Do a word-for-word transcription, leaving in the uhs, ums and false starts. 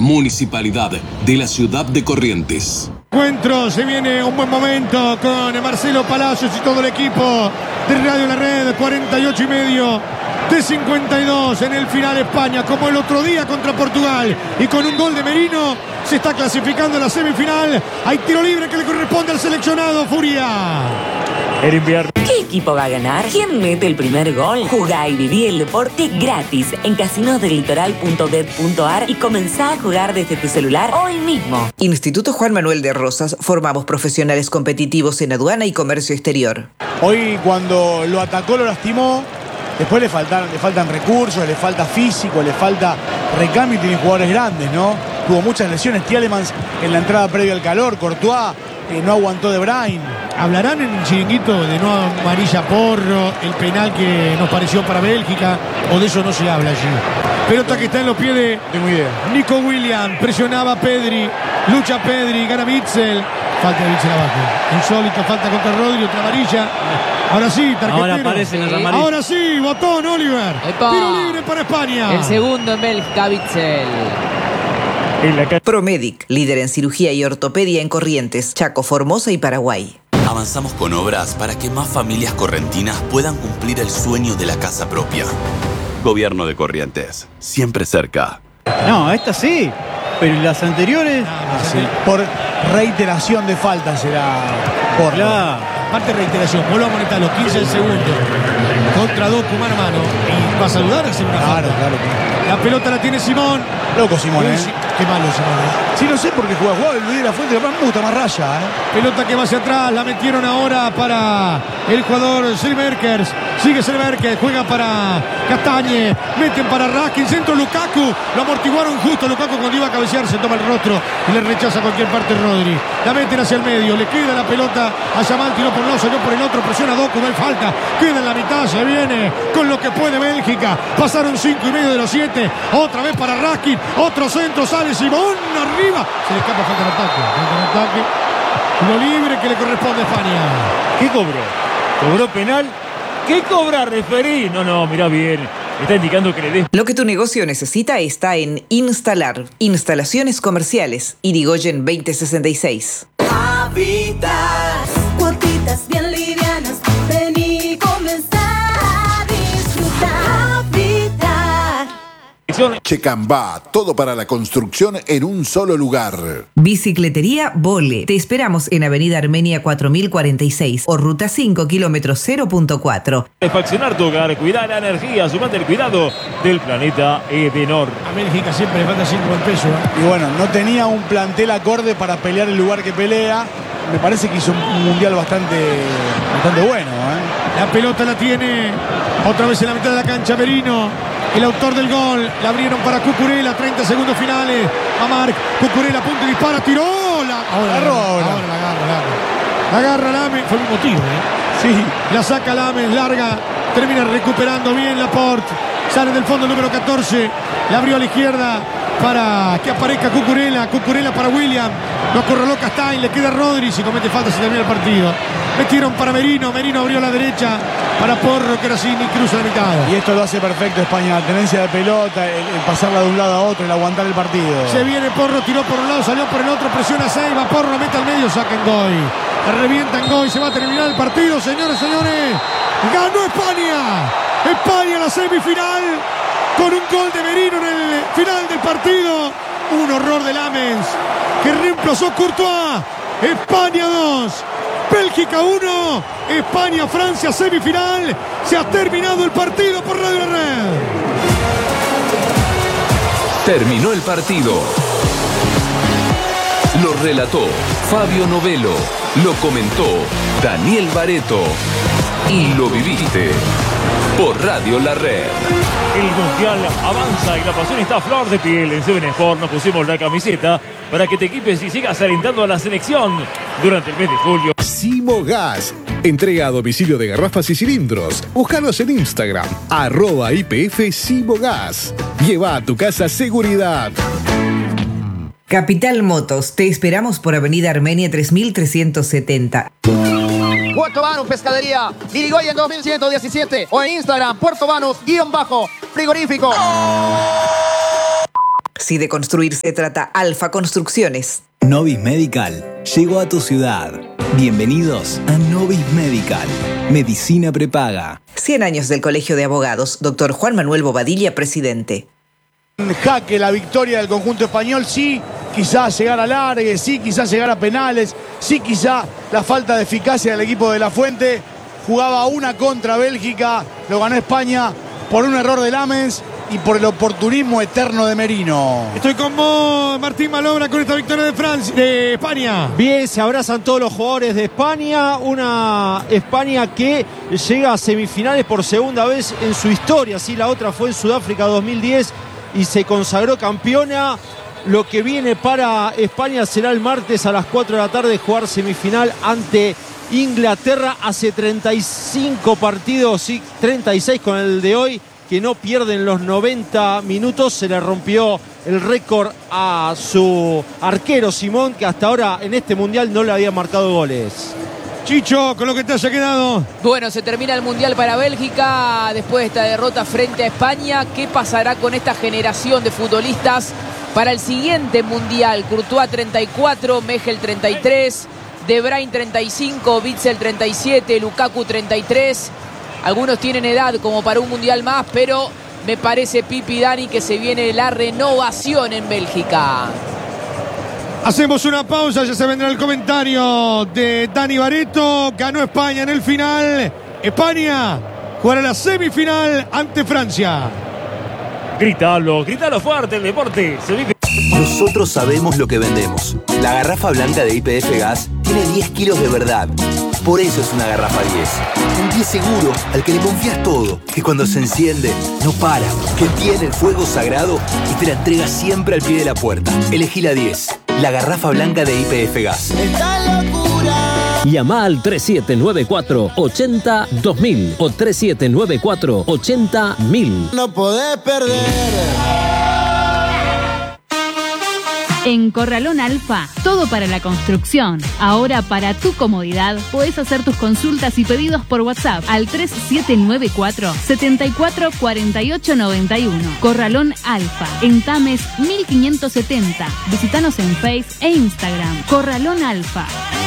Municipalidad de la Ciudad de Corrientes. Encuentro, se viene un buen momento con Marcelo Palacios y todo el equipo de Radio La Red. Cuarenta y ocho y medio de cincuenta y dos en el final. España, como el otro día contra Portugal, y con un gol de Merino se está clasificando a la semifinal. Hay tiro libre que le corresponde al seleccionado Furia. El invierno. ¿Qué equipo va a ganar? ¿Quién mete el primer gol? Jugá y viví el deporte gratis en casinos del litoral punto bet punto ar y comenzá a jugar desde tu celular hoy mismo. Instituto Juan Manuel de Rosas. Formamos profesionales competitivos en aduana y comercio exterior. Hoy, cuando lo atacó, lo lastimó. Después le faltan, le faltan recursos, le falta físico, le falta recambio y tiene jugadores grandes, ¿no? Tuvo muchas lesiones. Tielemans en la entrada previa al calor. Courtois eh, no aguantó De Bruyne. ¿Hablarán en el chiringuito de no amarilla Porro, el penal que nos pareció para Bélgica? ¿O de eso no se habla allí? Pelota que está en los pies de Tengo idea. Nico Williams. Presionaba a Pedri. Lucha Pedri. Gana Witzel. Falta de Witzel abajo. Insólita falta contra Rodri. Otra amarilla. Ahora sí, tarjetero. Ahora aparecen las amarillas. Ahora sí, botón, Oliver. Epa. Tiro libre para España. El segundo en Bélgica, Witzel. Promedic, líder en cirugía y ortopedia en Corrientes, Chaco, Formosa y Paraguay. Avanzamos con obras para que más familias correntinas puedan cumplir el sueño de la casa propia. Gobierno de Corrientes, siempre cerca. No, esta sí, pero las anteriores... Ah, sí. Por reiteración de falta será por la parte de reiteración. Vuelvo a montar los quince del segundo. Contra Doku mano a mano. Y va a saludar a hacer una Claro, falta. claro. La pelota la tiene Simón. Loco Simón, ¿eh? Qué malo Simón, ¿eh? Sí, no sé por qué juega, jugaba el Luis de la Fuente, pero me gusta más raya, ¿eh? Pelota que va hacia atrás, la metieron ahora para el jugador Selberkers. Sigue Selberkers, juega para Castañe, meten para Raskin, centro Lukaku, lo amortiguaron justo. Lukaku cuando iba a cabecear se toma el rostro y le rechaza cualquier parte Rodri. La meten hacia el medio, le queda la pelota a Yamal, tiró por un lado, salió por el otro, presiona Doku, no hay falta, queda en la mitad, se viene con lo que puede Bélgica. Pasaron cinco y medio de los siete, otra vez para Raskin, otro centro, sale Simón, arriba, se le escapa, falta de ataque, falta de ataque. Lo libre que le corresponde a España. ¿Qué cobró? ¿Cobró penal? ¿Qué cobra, referí? No, no, mirá bien. Está indicando que le des. Lo que tu negocio necesita está en Instalar. Instalaciones comerciales. Irigoyen veinte sesenta y seis. Habitas, cuotitas bien livianas. Vení, comenzar a disfrutar. Habitat. Checambá, todo para la construcción en un solo lugar. Bicicletería Vole. Te esperamos en Avenida Armenia cuatro mil cuarenta y seis o Ruta cinco, kilómetro cero punto cuatro. Refaccionar tu hogar, cuidar la energía, sumate el cuidado del planeta Edenor. A Bélgica siempre le falta cinco pesos. ¿eh? Y bueno, no tenía un plantel acorde para pelear el lugar que pelea. Me parece que hizo un mundial bastante, bastante bueno, ¿eh? La pelota la tiene otra vez en la mitad de la cancha Merino, el autor del gol. La abrieron para Cucurella, treinta segundos finales. A Marc, Cucurella, punto y dispara, tiró. La, ahora, agarró, ahora, ahora. ahora la agarra, la agarra. La agarra Lames, fue el mismo tiro, ¿eh? Sí. La saca Lames, larga, termina recuperando bien Laporte. Sale del fondo el número catorce, la abrió a la izquierda para que aparezca Cucurella. Cucurella para William, lo acorraló Castañ, le queda Rodri, si comete falta se termina el partido. Metieron para Merino, Merino abrió a la derecha para Porro, que ahora sí ni cruza la mitad. Y esto lo hace perfecto España, la tenencia de pelota, el, el pasarla de un lado a otro, el aguantar el partido. Se viene Porro, tiró por un lado, salió por el otro, presiona Seiba, Porro mete al medio, saca en Goy. Revienta en Goy, se va a terminar el partido, señores, señores. Ganó España. España la semifinal con un gol de Merino en el final del partido. Un horror de Lames que reemplazó Courtois. España dos, Bélgica uno, España-Francia semifinal. Se ha terminado el partido por Radio La Red. Terminó el partido. Lo relató Fabio Novelo. Lo comentó Daniel Bareto. Y lo viviste por Radio La Red. El mundial avanza y la pasión está a flor de piel. En Seven Sport nos pusimos la camiseta para que te equipes y sigas alentando a la selección durante el mes de julio. Simogas. Entrega a domicilio de garrafas y cilindros. Búscanos en Instagram, arroba I P F Simogas. Lleva a tu casa seguridad. Capital Motos. Te esperamos por Avenida Armenia tres mil trescientos setenta. Puerto Banus Pescadería, Irigoyen dos mil ciento diecisiete o en Instagram, Puerto Banus, guión bajo, frigorífico. Si de construir se trata, Alfa Construcciones. Novis Medical llegó a tu ciudad. Bienvenidos a Novis Medical. Medicina prepaga. cien años del Colegio de Abogados. Doctor Juan Manuel Bobadilla, presidente. En jaque la victoria del conjunto español, sí, quizás llegar a largue, sí, quizás llegar a penales, sí, quizá la falta de eficacia del equipo de La Fuente. Jugaba una contra Bélgica, lo ganó España por un error de Lamens y por el oportunismo eterno de Merino. Estoy con vos, Martín Malobra, con esta victoria de Francia, de España. Bien, se abrazan todos los jugadores de España. Una España que llega a semifinales por segunda vez en su historia. Sí, la otra fue en Sudáfrica dos mil diez y se consagró campeona. Lo que viene para España será el martes a las cuatro de la tarde jugar semifinal ante Inglaterra. Hace treinta y cinco partidos, sí, treinta y seis con el de hoy, que no pierden los noventa minutos. Se le rompió el récord a su arquero Simón, que hasta ahora en este mundial no le había marcado goles. Chicho, con lo que te haya quedado. Bueno, se termina el mundial para Bélgica después de esta derrota frente a España. ¿Qué pasará con esta generación de futbolistas para el siguiente mundial? Courtois treinta y cuatro, Mejel treinta y tres, De Bruyne treinta y cinco, Witsel treinta y siete, Lukaku treinta y tres. Algunos tienen edad como para un mundial más, pero me parece, Pipi, Dani, que se viene la renovación en Bélgica. Hacemos una pausa, ya se vendrá el comentario de Dani Barreto. Ganó España en el final. España jugará la semifinal ante Francia. Grítalo, grítalo fuerte, el deporte se vive. Nosotros sabemos lo que vendemos. La garrafa blanca de Y P F Gas tiene diez kilos de verdad. Por eso es una garrafa diez. Un diez seguro al que le confías todo. Que cuando se enciende, no para. Que tiene el fuego sagrado y te la entrega siempre al pie de la puerta. Elegí la diez. La garrafa blanca de Y P F Gas. ¡Esta locura! Llama al tres siete nueve cuatro, ochenta, dos mil o tres siete nueve cuatro, ochenta, mil. No podés perder. En Corralón Alfa, todo para la construcción. Ahora, para tu comodidad, podés hacer tus consultas y pedidos por WhatsApp al tres siete nueve cuatro, setenta y cuatro, cuarenta y ocho noventa y uno. Corralón Alfa, en Tames mil quinientos setenta. Visítanos en Face e Instagram. Corralón Alfa.